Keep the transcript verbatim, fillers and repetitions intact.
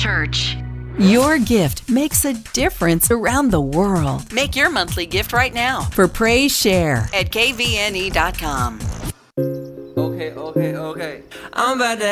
Church. Your gift makes a difference around the world. Make your monthly gift right now For Praise Share at K V N E dot com. Okay, okay, okay. I'm about to